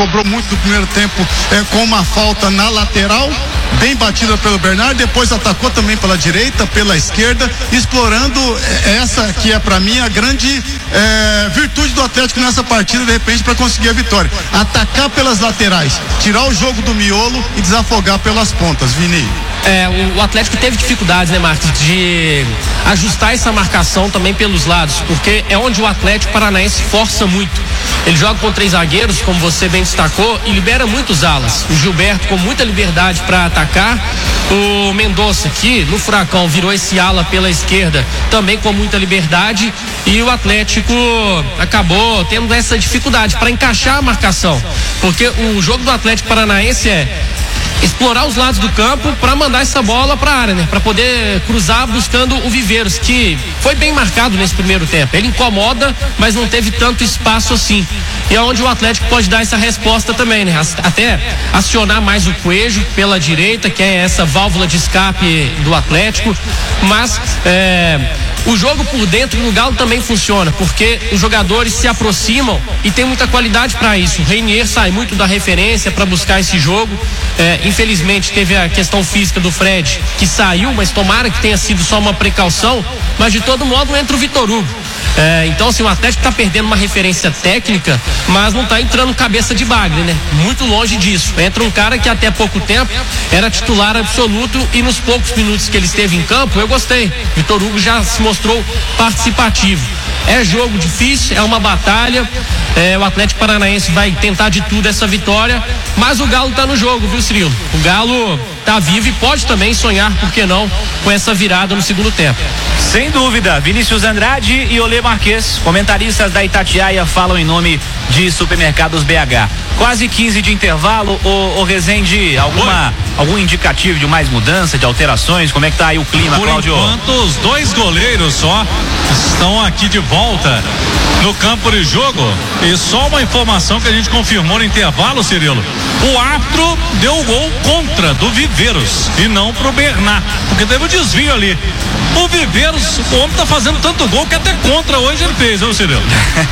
cobrou muito no primeiro tempo com uma falta na lateral, bem batida pelo Bernardo, depois atacou também pela direita, pela esquerda, explorando essa que é para mim a grande virtude do Atlético nessa partida, de repente, para conseguir a vitória. Atacar pelas laterais, tirar o jogo do miolo e desafogar pelas pontas, Vini. O Atlético teve dificuldades, né, Marcos, de ajustar essa marcação também pelos lados, porque é onde o Atlético Paranaense força muito. Ele joga com 3 zagueiros, como você bem destacou, e libera muitos alas. O Gilberto com muita liberdade para atacar. O Mendonça, que no Furacão virou esse ala pela esquerda, também com muita liberdade. E o Atlético acabou tendo essa dificuldade para encaixar a marcação, porque o jogo do Atlético Paranaense é explorar os lados do campo para mandar essa bola para a área, né? Para poder cruzar buscando o Viveiros, que foi bem marcado nesse primeiro tempo. Ele incomoda, mas não teve tanto espaço assim. E é onde o Atlético pode dar essa resposta também, né? Até acionar mais o Coelho pela direita, que é essa válvula de escape do Atlético. Mas o jogo por dentro no Galo também funciona, porque os jogadores se aproximam e tem muita qualidade para isso. O Reinier sai muito da referência para buscar esse jogo. Infelizmente teve a questão física do Fred, que saiu, mas tomara que tenha sido só uma precaução. Mas de todo modo entra o Vitor Hugo. Então, assim, o Atlético está perdendo uma referência técnica, mas não está entrando cabeça de bagre, né? Muito longe disso. Entra um cara que até pouco tempo era titular absoluto e nos poucos minutos que ele esteve em campo, eu gostei. Vitor Hugo já se mostrou participativo. É jogo difícil, é uma batalha. O Atlético Paranaense vai tentar de tudo essa vitória, mas o Galo tá no jogo, viu, Cirilo? O Galo tá vivo e pode também sonhar, por que não, com essa virada no segundo tempo. Sem dúvida, Vinícius Andrade e Olê Marques, comentaristas da Itatiaia, falam em nome de Supermercados BH. Quase 15 de intervalo, o Rezende, algum indicativo de mais mudança, de alterações? Como é que tá aí o clima, Cláudio? Por enquanto, os 2 goleiros só estão aqui de volta no campo de jogo. E só uma informação que a gente confirmou no intervalo, Cirilo: o árbitro deu o gol contra do Viveiros e não pro Bernard, porque teve um desvio ali. O Viveiros, o homem tá fazendo tanto gol que até contra hoje ele fez, viu, Cirilo?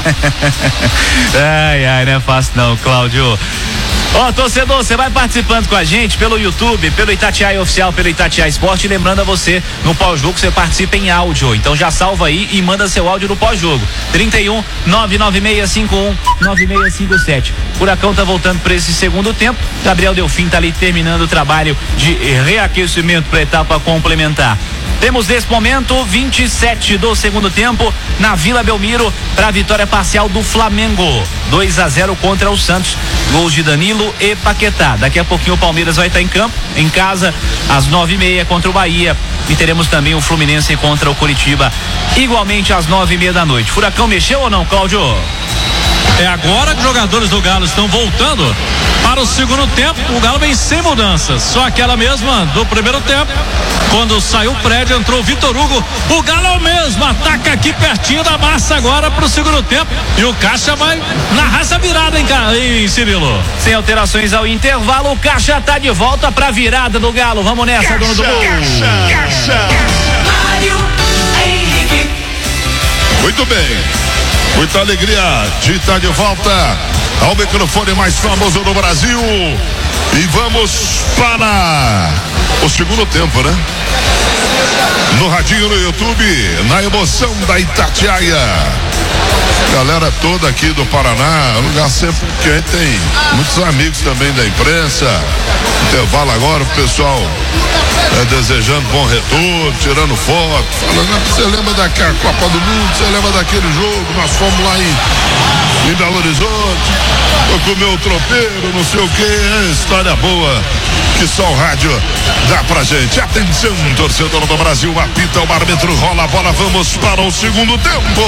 Ai, não é fácil não, Cláudio. Torcedor, você vai participando com a gente pelo YouTube, pelo Itatiaia Oficial, pelo Itatiaia Esporte. Lembrando a você, no pós-jogo você participa em áudio, então já salva aí e manda seu áudio no pós-jogo. 31 99651 9657. Furacão tá voltando para esse segundo tempo. Gabriel Delfim tá ali terminando o trabalho de reaquecimento para a etapa complementar. Temos nesse momento 27 do segundo tempo na Vila Belmiro para a vitória parcial do Flamengo. 2-0 contra o Santos. Gols de Danilo e Paquetá. Daqui a pouquinho o Palmeiras vai estar em campo, em casa, às 9h30 contra o Bahia. E teremos também o Fluminense contra o Coritiba, igualmente às 9h30 da noite. Furacão mexeu ou não, Cláudio? É agora que os jogadores do Galo estão voltando para o segundo tempo. O Galo vem sem mudanças, só aquela mesma do primeiro tempo. Quando saiu o prédio, entrou o Vitor Hugo. O Galo é o mesmo, ataca aqui pertinho da massa agora pro segundo tempo. E o Caixa vai narrar essa virada em Cirilo. Sem alterações ao intervalo, o Caixa tá de volta pra virada do Galo. Vamos nessa, Caixa, dono do gol. Caixa. Mário Henrique. Muito bem. Muita alegria de estar de volta ao microfone mais famoso do Brasil. E vamos para o segundo tempo, né? No radinho, no YouTube, na emoção da Itatiaia. Galera toda aqui do Paraná, lugar sempre que a gente tem muitos amigos também da imprensa. Intervalo agora, o pessoal desejando bom retorno, tirando foto, falando, você lembra daquela Copa do Mundo, você lembra daquele jogo, nós fomos lá em Belo Horizonte, foi comer o tropeiro, não sei o que, história boa que só o rádio dá pra gente. Atenção, torcedor do Brasil, apita o bárbitro, rola a bola, vamos para o segundo tempo.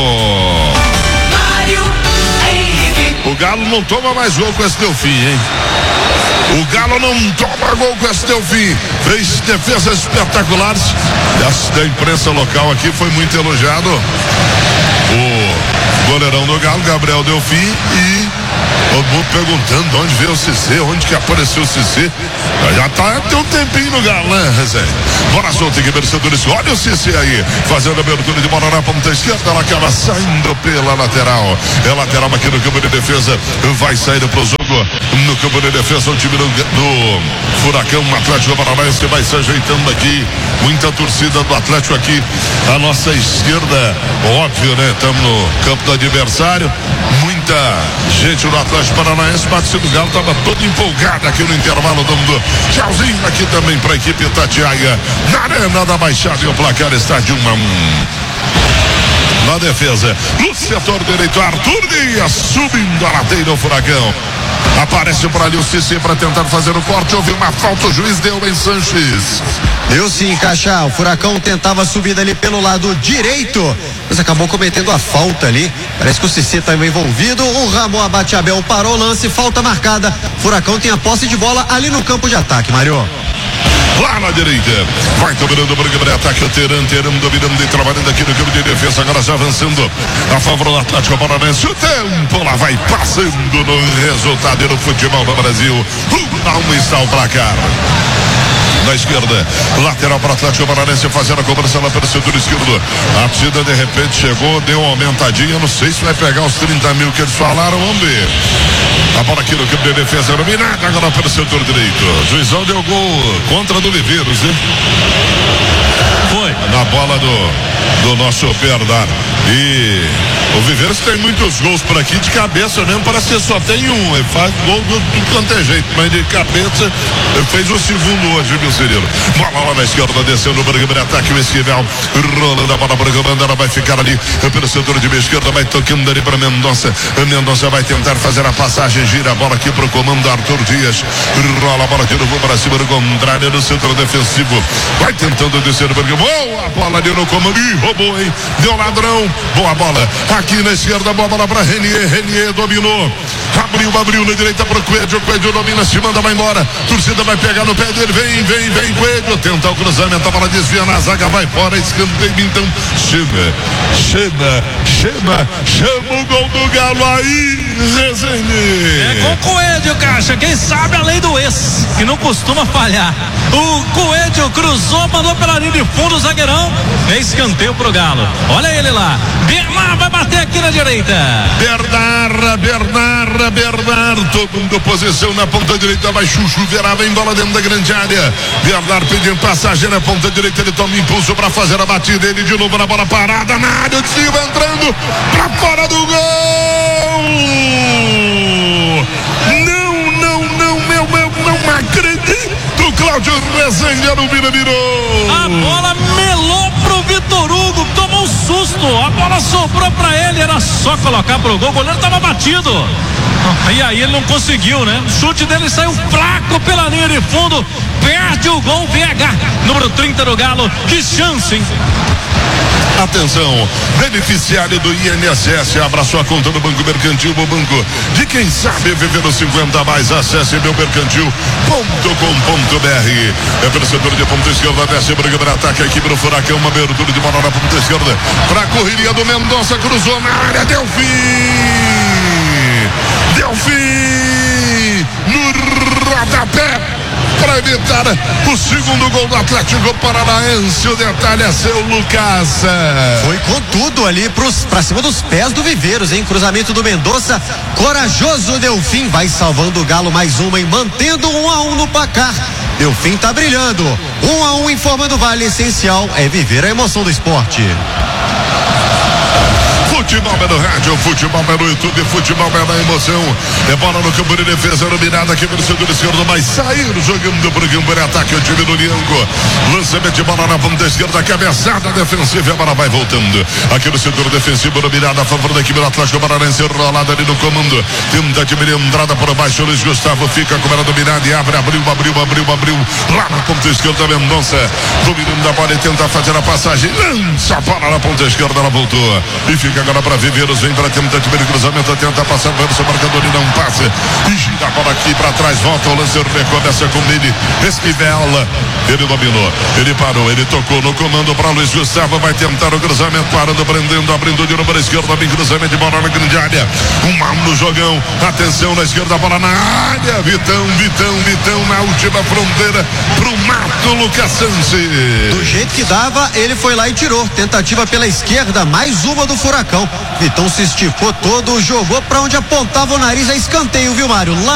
O Galo não toma mais gol com esse Delfim, hein? O Galo não toma gol com esse Delfim. Fez defesas espetaculares. Da imprensa local aqui foi muito elogiado o goleirão do Galo, Gabriel Delfim, e Todo mundo perguntando onde veio o CC, onde que apareceu o CC. Já tá tem um tempinho no Galo, né, Rezende? Bora solta aqui, vencedores. Olha o CC aí, fazendo a abertura de bola na ponta esquerda, ela acaba saindo pela lateral. É lateral aqui no campo de defesa, vai sair pro jogo. No campo de defesa, o time do Furacão Atlético Paranaense vai se ajeitando aqui. Muita torcida do Atlético aqui à nossa esquerda, óbvio, né? Estamos no campo do adversário. Muita gente no Atlético Paranaense, Batista do Galo estava todo empolgado aqui no intervalo, dando tchauzinho aqui também para a equipe Itatiaia. Na Arena da Baixada, e o placar está de 1-1. Na defesa, no setor direito, Arthur Dias subindo a lateira, o Furacão. Aparece por ali o CC para tentar fazer o corte. Houve uma falta, o juiz deu em Sanches. Deu sim, Caixa. O Furacão tentava subir ali pelo lado direito, mas acabou cometendo a falta ali. Parece que o CC estava envolvido. O Ramon Abate-Abel parou o lance, falta marcada. Furacão tem a posse de bola ali no campo de ataque, Mário. Lá na direita, vai dominando o branco de ataque, o Teran dominando e trabalhando aqui no campo de defesa, agora já avançando a favor do Atlético Paranaense. O tempo lá vai passando no resultado do futebol do Brasil. 1-1 está o placar. Na esquerda, lateral para o Atlético Paranaense fazendo a cobrança lá pelo setor esquerdo. A torcida de repente chegou, deu uma aumentadinha, não sei se vai pegar os 30 mil que eles falaram, vamos ver. A bola aqui no campo de defesa, dominada agora pelo setor direito. O juizão deu gol contra do Viveiros, né? Foi. Na bola do nosso Bernardo. E o Viveiros tem muitos gols por aqui, de cabeça mesmo, parece que só tem um. Ele faz gol de tudo quanto é jeito, mas de cabeça ele fez o segundo hoje, viu, Cirilo? Bola lá na esquerda, descendo o branco de ataque, o Esquivel rolando a bola branca, ela vai ficar ali pelo setor de meia esquerda, vai tocando ali para Mendonça. Mendonça vai tentar fazer a passagem, gira a bola aqui pro comando Arthur Dias. Rola a bola aqui no voo para cima do contrário no setor defensivo. Vai tentando descer o branco. Boa bola ali no comando. Ih, roubou, hein? Deu ladrão. Boa bola. Aqui na esquerda, boa bola para Renier. Renier dominou. Abriu na direita pro Coelho. Coelho domina, se manda, vai embora. Torcida vai pegar no pé dele. Vem, Coelho. Tenta o cruzamento, a bola desvia na zaga, vai fora. Escanteio, então. Chama o gol do Galo aí, Rezende. É com o Coelho, Caixa. Quem sabe a lei do ex, que não costuma falhar. O Coelho cruzou, mandou pela linha de fundo, o zagueirão. É escanteio pro Galo. Olha ele lá. Bernard vai bater aqui na direita. Bernard. Todo mundo posição na ponta direita. Vai Chuchu, Verá, vem bola dentro da grande área. Bernard pedindo passagem na ponta direita. Ele toma impulso para fazer a batida. Ele de novo na bola parada na área. O Silva entrando para fora do gol. Não acredito. Cláudio Rezende, Arubina virou. A bola melou pro Vitor Hugo, tomou um susto. A bola sobrou pra ele, era só colocar pro gol. O goleiro tava batido. E aí ele não conseguiu, né? O chute dele saiu fraco pela linha de fundo. Perde o gol, VH, número 30 do Galo. Que chance, hein? Atenção, beneficiário do INSS, abra sua conta no Banco Mercantil, o banco de quem sabe viver os 50 mais. Acesse meumercantil.com.br. É pelo setor de ponta esquerda, desce Branco para ataque, a equipe do Furacão, uma abertura de bola na ponta esquerda, para a correria do Mendonça, cruzou na área, deu fim no rodapé, para evitar o segundo gol do Atlético Paranaense. O detalhe é seu, Lucas. Foi com tudo ali pra cima dos pés do Viveiros, hein? Cruzamento do Mendonça, corajoso Delfim, vai salvando o Galo mais uma e mantendo 1-1 no placar. Delfim tá brilhando. 1-1 informando o Vale, essencial é viver a emoção do esporte. Futebol é no rádio, futebol é no YouTube, futebol é na emoção. É bola no campo de defesa, iluminada aqui pelo setor esquerdo, mas sair jogando pro campo de ataque o time do Lianco. Lançamento de bola na ponta esquerda, cabeçada defensiva, a bola vai voltando. Aqui no setor defensivo, iluminada a favor da equipe do Atlético Paranaense, rolada ali no comando. Tenta diminuir a entrada por baixo, Luiz Gustavo fica com ela dominada e abre, abriu. Lá na ponta esquerda, Mendonça dominando a bola e tenta fazer a passagem. Lança a bola na ponta esquerda, ela voltou. E fica agora agora para Viveiros, vem para tentativa de cruzamento, tenta passar pelo seu marcador e não passa. E gira a bola aqui para trás, volta o lance, recomeça com ele, Esquivel. Ele dominou, ele parou, ele tocou no comando para Luiz Gustavo, vai tentar o cruzamento, parando, prendendo, abrindo de novo para a esquerda, bem cruzamento de bola na grande área. Um mal no jogão, atenção na esquerda, bola na área. Vitão na última fronteira pro Mato Lucasense. Do jeito que dava, ele foi lá e tirou. Tentativa pela esquerda, mais uma do Furacão. Vitão se esticou todo, jogou pra onde apontava o nariz, é escanteio, viu, Mário? Lá